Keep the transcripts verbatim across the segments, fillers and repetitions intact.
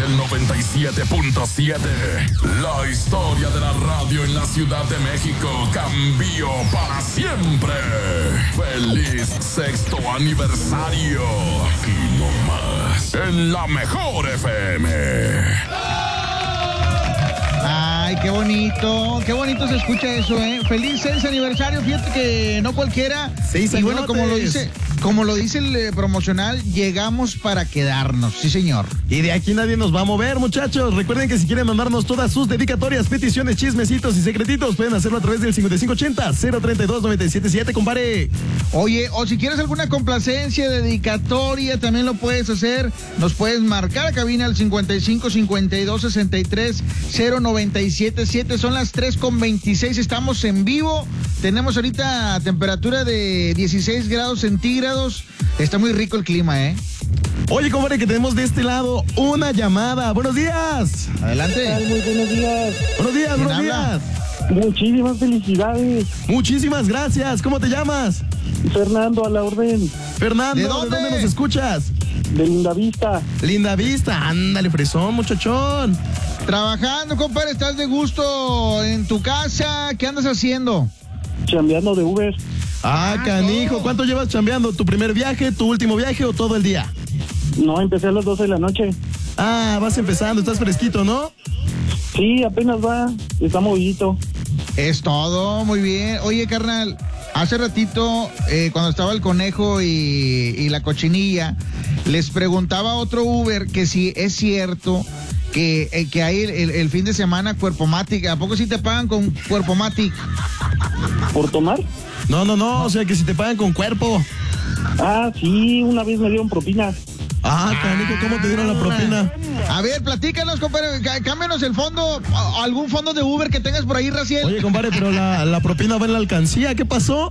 el noventa y siete punto siete. La historia de la radio en la Ciudad de México cambió para siempre. ¡Feliz sexto aniversario! Aquí nomás, en la mejor F M. Ay, qué bonito, qué bonito se escucha eso, ¿eh? Feliz seis aniversario, fíjate que no cualquiera. Seis y bueno, añotes. como lo dice, como lo dice el eh, promocional, llegamos para quedarnos, sí señor. Y de aquí nadie nos va a mover, muchachos. Recuerden que si quieren mandarnos todas sus dedicatorias, peticiones, chismecitos y secretitos, pueden hacerlo a través del cincuenta y cinco ochenta, cero treinta y dos, noventa y siete siete, compare. Oye, o si quieres alguna complacencia, dedicatoria, también lo puedes hacer. Nos puedes marcar a cabina al cincuenta y cinco cincuenta y dos sesenta y tres cero noventa y siete siete. Son las tres con veintiséis, estamos en vivo. Tenemos ahorita temperatura de dieciséis grados centígrados. Está muy rico el clima, ¿eh? Oye, compadre, que tenemos de este lado una llamada. Buenos días. Adelante. Muy buenos días. Buenos días, ¿Quién buenos habla? días. Muchísimas felicidades. Muchísimas gracias. ¿Cómo te llamas? Fernando, a la orden. Fernando, ¿De dónde? nos escuchas? De Lindavista. Linda Vista. Ándale, fresón, muchachón. Trabajando, compadre, ¿estás de gusto en tu casa? ¿Qué andas haciendo? Chambeando de Uber. Ah, Ah, canijo. todo. ¿Cuánto llevas chambeando? ¿Tu primer viaje, tu último viaje o todo el día? No, empecé a las doce de la noche. Ah, vas empezando, estás fresquito, ¿no? Sí, apenas va. Está movidito. Es todo, muy bien. Oye, carnal, hace ratito, eh, cuando estaba el conejo y, y la cochinilla, les preguntaba a otro Uber que si es cierto que, eh, que hay el, el- el fin de semana Cuerpomatic. ¿A poco sí te pagan con Cuerpomatic? ¿Por tomar? No, no, no, o sea que si te pagan con cuerpo. Ah, sí, una vez me dieron propina. Ah, canijo, ¿cómo te dieron la propina? A ver, platícanos, compadre, cá- cámbianos el fondo, a- algún fondo de Uber que tengas por ahí, Raciel. Oye, compadre, pero la, la propina va en la alcancía, ¿qué pasó?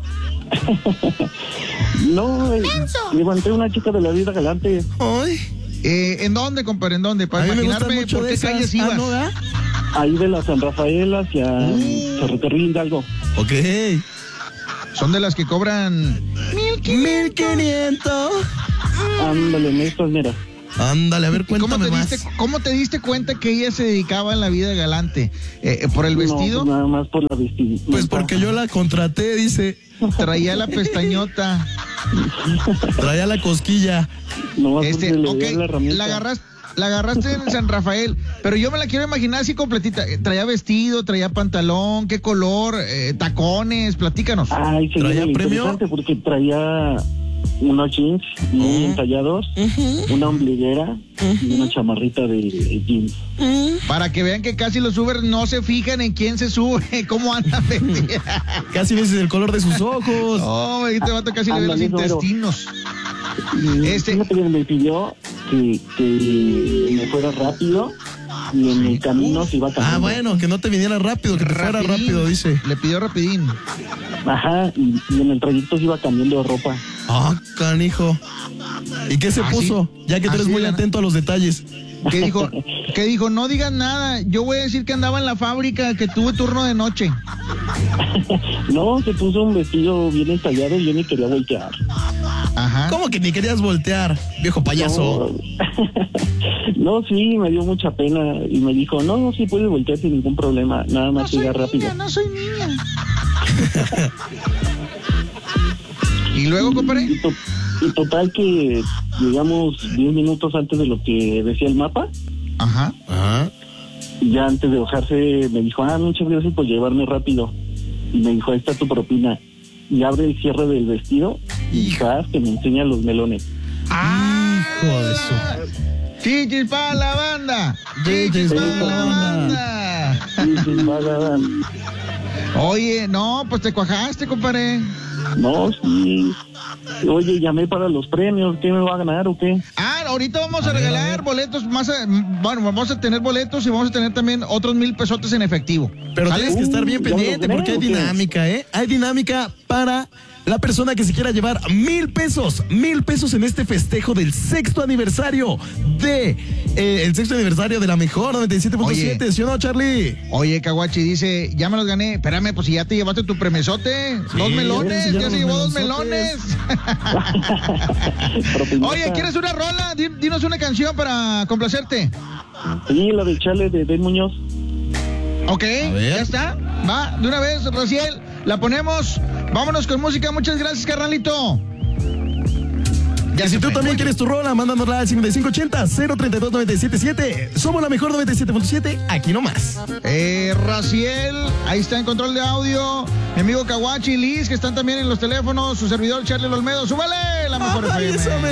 No, eh, levanté una chica de la vida galante. Ay, Eh, ¿En dónde, compadre? ¿En dónde? Para a mí me gustan imaginarme mucho por de qué esas. calles Ah, ibas. ¿no, da? Ahí de la San Rafael hacia Uh. Ferrocarril Hidalgo. Ok. Son de las que cobran... Mil quinientos. Ándale, en estas, mira. Ándale, a ver, ¿Cómo cuéntame te, más. diste, ¿Cómo te diste cuenta que ella se dedicaba en la vida galante? Eh, eh, ¿Por el vestido? No, pues nada más por la vestimenta. Pues porque yo la contraté, dice. Traía la pestañota. Traía la cosquilla. No, más Este, porque le ok, di la herramienta. la agarraste, la agarraste en San Rafael, pero yo me la quiero imaginar así completita. Eh, Traía vestido, traía pantalón, qué color, eh, tacones, platícanos. Ay, se ¿Traía viene premio? interesante porque traía unos jeans bien entallados, una ombliguera y una chamarrita de, de jeans. Para que vean que casi los Uber no se fijan en quién se sube, cómo anda vestida. Casi dices el color de sus ojos. Oh, este vato casi le ve los Ándale, número. intestinos. Y Este- fíjate que me pidió que, que me fuera rápido y en el camino se iba Ah, caminando. bueno, que no te viniera rápido, que te fuera Rapidín. rápido, dice. Le pidió rapidín. Ajá, y, y en el trayecto se iba cambiando de ropa. Ah, canijo. ¿Y qué se Así- puso? Ya que tú eres así muy de- atento a los detalles. ¿Qué dijo? Que dijo, no digas nada, yo voy a decir que andaba en la fábrica, que tuve turno de noche. No, se puso un vestido bien entallado y yo ni quería voltear. Ajá. ¿Cómo que ni querías voltear, viejo payaso? No, no, sí, me dio mucha pena y me dijo, no, sí puedes voltear sin ningún problema, nada más llega rápido. no soy niña. ¿Y luego, compadre? Y, to- y total que llegamos diez minutos antes de lo que decía el mapa. Ajá. Ajá. Y ya antes de bajarse me dijo, ah, muchas gracias por llevarme rápido. Y me dijo, ahí está tu propina. Y abre el cierre del vestido y ¡zas! Que me enseña los melones. Hijo de su... Chichis para la banda. Chichis Chichis pa' para la la banda. Y sin nada, Oye, no, pues te cuajaste, compadre. no, sí. Oye, llamé para los premios, ¿qué me va a ganar o qué? Ah, ahorita vamos a, A ver, regalar a ver. boletos más, a- bueno, vamos a tener boletos y vamos a tener también otros mil pesotes en efectivo. Pero ¿Sale? tienes que estar bien Uh, ¿ya lo pendiente gané porque hay o qué? dinámica, ¿eh? Hay dinámica para la persona que se quiera llevar mil pesos, mil pesos en este festejo del sexto aniversario de eh, el sexto aniversario de la mejor noventa y siete punto siete, ¿sí o no, Charlie? Oye, Caguachi dice, ya me los gané. Espérame, pues si ya te llevaste tu premiesote. Sí, dos ya melones, se ya llevan se los llevó dos melonzotes. melones. Propinota. Oye, ¿quieres una rola? Di- Dinos una canción para complacerte. Sí, la de Chale de Ben Muñoz. Ok, ya está. Va, de una vez, Raciel, la ponemos. Vámonos con música. Muchas gracias, carnalito. Ya, si tú también quieres tu rola, mándanosla al cinco cinco ochenta, cero treinta y dos, noventa y siete siete. Somos la mejor noventa y siete punto siete, aquí nomás. Eh, Raciel, ahí está en control de audio. Mi amigo Kawachi y Liz, que están también en los teléfonos. Su servidor, Charlie Olmedo. ¡Súbale! La mejor Ay, F M.